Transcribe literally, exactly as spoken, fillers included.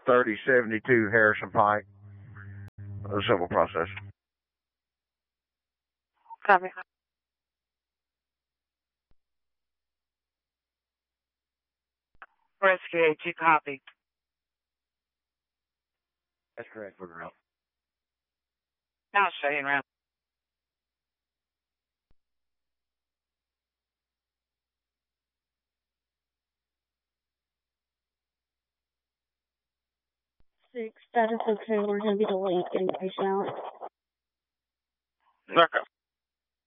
thirty seventy-two Harrison Pike, the civil process. Copy. Rescue eight two, copy. That's correct, for ground. Now shutting around. Six, status okay, we're going to be delayed getting patient out. Okay.